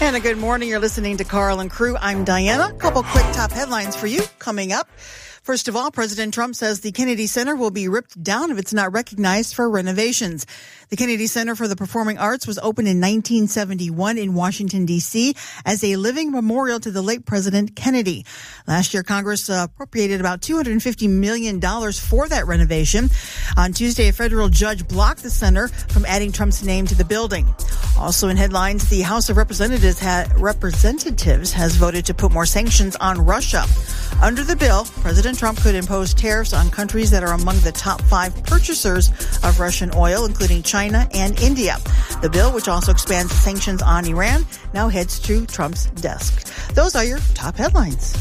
And a good morning. You're listening to Carl and Crew. I'm Diana. A couple quick top headlines for you coming up. First of all, President Trump says the Kennedy Center will be ripped down if it's not recognized for renovations. The Kennedy Center for the Performing Arts was opened in 1971 in Washington, D.C. as a living memorial to the late President Kennedy. Last year, Congress appropriated about $250 million for that renovation. On Tuesday, a federal judge blocked the center from adding Trump's name to the building. Also in headlines, the House of Representatives has voted to put more sanctions on Russia. Under the bill, President Trump could impose tariffs on countries that are among the top 5 purchasers of Russian oil, including China and India. The bill, which also expands sanctions on Iran, now heads to Trump's desk. Those are your top headlines.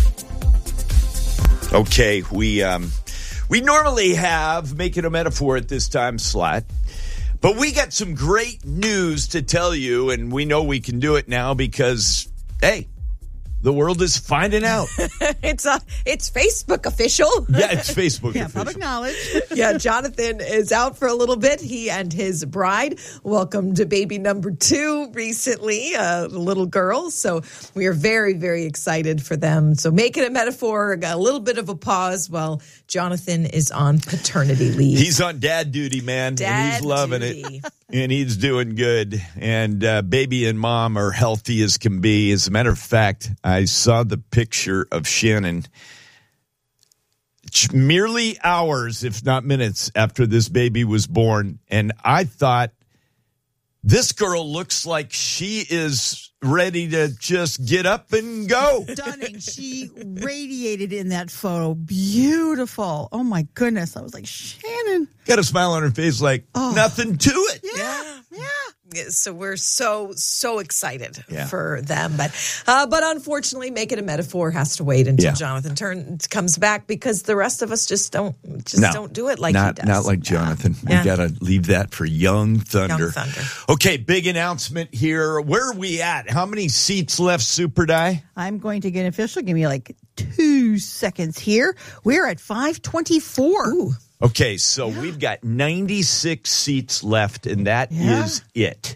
Okay, we normally have Make It a Metaphor at this time slot, but we got some great news to tell you, and we know we can do it now because, hey, the world is finding out. It's Facebook official. Yeah, it's Facebook official. Public knowledge. Yeah, Jonathan is out for a little bit. He and his bride welcomed baby number 2 recently, a little girl. So we are very, very excited for them. So Make It a Metaphor, got a little bit of a pause while Jonathan is on paternity leave. He's on dad duty, man, and he's loving it. And he's doing good. And baby and mom are healthy as can be. As a matter of fact, I saw the picture of Shannon merely hours, if not minutes, after this baby was born. And I thought, this girl looks like she is ready to just get up and go. Stunning. She radiated in that photo. Beautiful. Oh, my goodness. I was like, Shannon. Got a smile on her face like nothing to it. Yeah. So we're so excited for them, but unfortunately, Make It a Metaphor has to wait until Jonathan comes back because the rest of us just don't do it like he does. Not like Jonathan. We got to leave that for Young Thunder. Okay, big announcement here. Where are we at? How many seats left, Super Die? I'm going to get official. Give me like 2 seconds here. We're at 524. Ooh. Okay, so we've got 96 seats left, and that is it.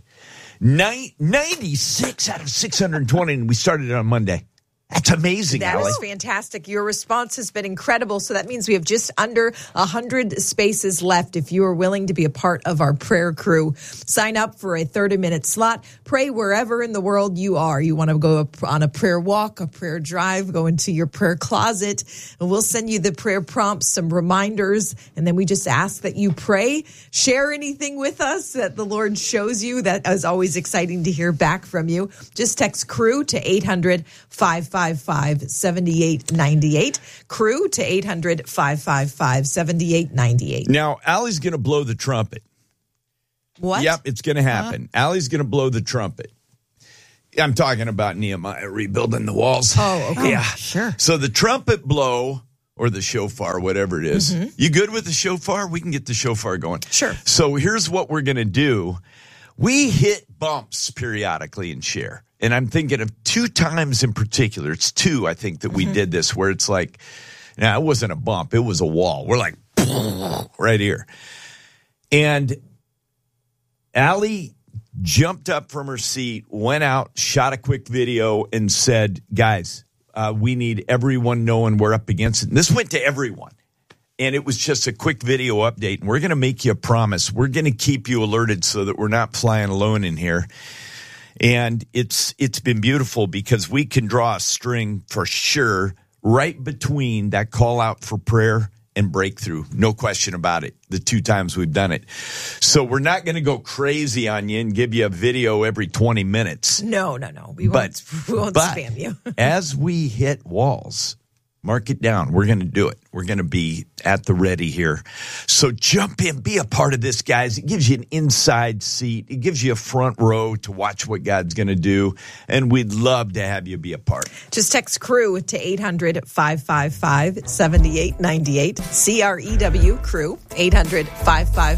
96 out of 620, and we started it on Monday. That's amazing, That Allie. is fantastic. Your response has been incredible. So that means we have just under 100 spaces left. If you are willing to be a part of our prayer crew, sign up for a 30-minute slot. Pray wherever in the world you are. You want to go on a prayer walk, a prayer drive, go into your prayer closet, and we'll send you the prayer prompts, some reminders, and then we just ask that you pray. Share anything with us that the Lord shows you. That is always exciting to hear back from you. Just text CREW to 800-555-7898. CREW to 800-555-7898. Now, Allie's going to blow the trumpet. What? Yep, it's going to happen. Allie's going to blow the trumpet. I'm talking about Nehemiah rebuilding the walls. Oh, okay. Yeah, sure. So the trumpet blow, or the shofar, whatever it is. You good with the shofar? We can get the shofar going. Sure. So here's what we're going to do. We hit bumps periodically and share. And I'm thinking of 2 times in particular. It's 2, I think, that we did this, where it's like, now it wasn't a bump. It was a wall. We're like, right here. And Allie jumped up from her seat, went out, shot a quick video, and said, guys, we need everyone knowing we're up against it. And this went to everyone. And it was just a quick video update. And we're going to make you a promise. We're going to keep you alerted so that we're not flying alone in here. And it's been beautiful because we can draw a string for sure right between that call out for prayer and breakthrough. No question about it. The 2 times we've done it. So we're not going to go crazy on you and give you a video every 20 minutes. No. We won't spam you. As we hit walls, mark it down. We're going to do it. We're going to be at the ready here. So jump in. Be a part of this, guys. It gives you an inside seat. It gives you a front row to watch what God's going to do. And we'd love to have you be a part. Just text CREW to 800-555-7898. CREW, CREW, 800-555.